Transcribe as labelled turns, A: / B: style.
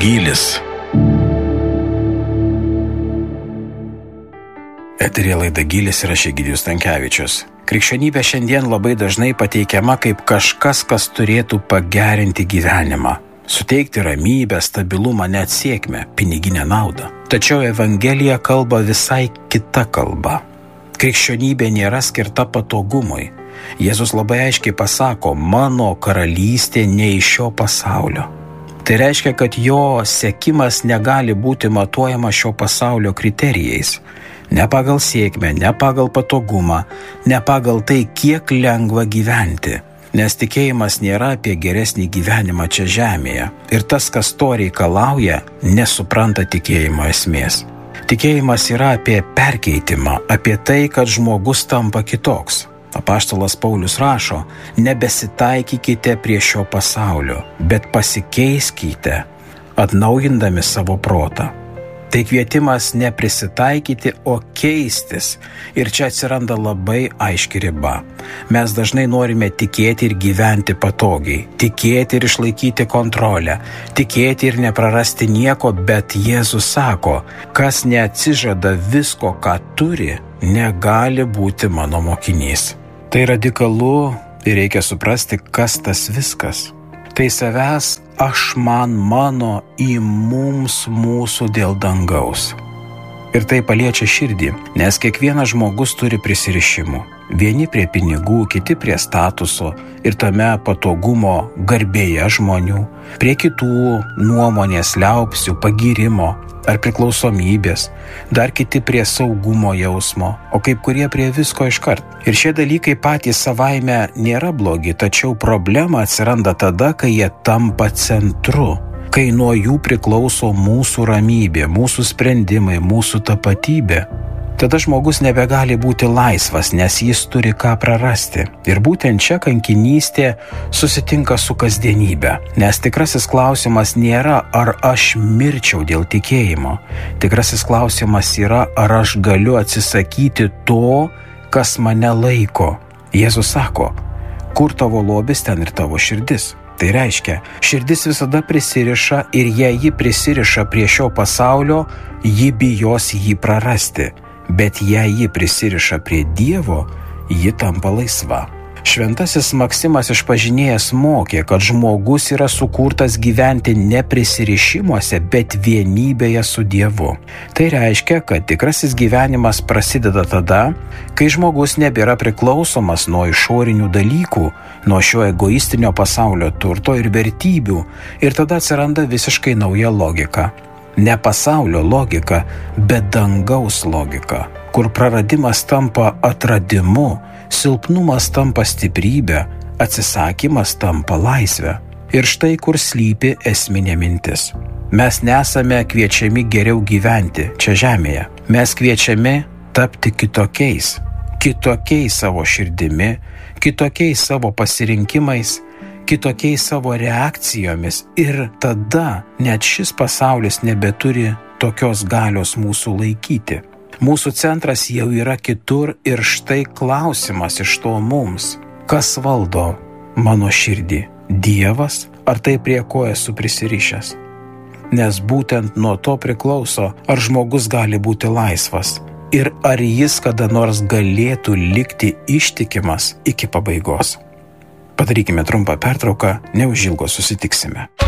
A: gylis. Eteryje laida Gylis ir aš Egidijus Stankevičius. Krikščionybė šiandien labai dažnai pateikiama kaip kažkas, kas turėtų pagerinti gyvenimą, suteikti ramybę, stabilumą, net sėkmę, piniginę naudą. Tačiau Evangelija kalba visai kita kalba. Krikščionybė nėra skirta patogumui. Jėzus labai aiškiai pasako, mano karalystė ne iš šio pasaulio. Tai reiškia, kad jo sekimas negali būti matuojamas šio pasaulio kriterijais. Ne pagal sėkmę, ne pagal patogumą, ne pagal tai, kiek lengva gyventi. Nes tikėjimas nėra apie geresnį gyvenimą čia žemėje. Ir tas, kas to reikalauja, nesupranta tikėjimo esmės. Tikėjimas yra apie perkeitimą, apie tai, kad žmogus tampa kitoks. Apaštalas Paulius rašo, nebesitaikykite prie šio pasaulio, bet pasikeiskite, atnaujindami savo protą. Tai kvietimas neprisitaikyti, o keistis. Ir čia atsiranda labai aiški riba. Mes dažnai norime tikėti ir gyventi patogiai, tikėti ir išlaikyti kontrolę, tikėti ir neprarasti nieko, bet Jėzus sako, kas neatsižada visko, ką turi, negali būti mano mokinys. Tai radikalu ir reikia suprasti, kas tas viskas. Tai savęs, aš man, mano, į mums, mūsų dėl dangaus. Ir tai paliečia širdį, nes kiekvienas žmogus turi prisirišimų. Vieni prie pinigų, kiti prie statuso ir tame patogumo garbėje žmonių, prie kitų nuomonės liaupsių, pagyrimo ar priklausomybės, dar kiti prie saugumo jausmo, o kaip kurie prie visko iškart. Ir šie dalykai patys savaime nėra blogi, tačiau problema atsiranda tada, kai jie tampa centru, kai nuo jų priklauso mūsų ramybė, mūsų sprendimai, mūsų tapatybė. Tada žmogus nebegali būti laisvas, nes jis turi ką prarasti. Ir būtent čia kankinystė susitinka su kasdienybė. Nes tikrasis klausimas nėra, ar aš mirčiau dėl tikėjimo. Tikrasis klausimas yra, ar aš galiu atsisakyti to, kas mane laiko. Jėzus sako, kur tavo lobis, ten ir tavo širdis. Tai reiškia, širdis visada prisiriša ir jei ji prisiriša prie šio pasaulio, ji bijos jį prarasti. Bet jei ji prisiriša prie Dievo, ji tampa laisva. Šventasis Maksimas Išpažinėjas mokė, kad žmogus yra sukurtas gyventi ne prisirišimuose, bet vienybėje su Dievu. Tai reiškia, kad tikrasis gyvenimas prasideda tada, kai žmogus nebėra priklausomas nuo išorinių dalykų, nuo šio egoistinio pasaulio turto ir vertybių, ir tada atsiranda visiškai nauja logika. Ne pasaulio logika, bet dangaus logika, kur praradimas tampa atradimu, silpnumas tampa stiprybė, atsisakymas tampa laisvė. Ir štai kur slypi esminė mintis. Mes nesame kviečiami geriau gyventi čia žemėje. Mes kviečiami tapti kitokiais. Kitokiais savo širdimi, kitokiais savo pasirinkimais, kitokiais savo reakcijomis ir tada net šis pasaulis nebeturi tokios galios mūsų laikyti. Mūsų centras jau yra kitur ir štai klausimas iš to mums. Kas valdo mano širdį? Dievas ar tai prie ko esu prisirišęs? Nes būtent nuo to priklauso, ar žmogus gali būti laisvas ir ar jis kada nors galėtų likti ištikimas iki pabaigos. Padarykime trumpą pertrauką, neužilgo susitiksime.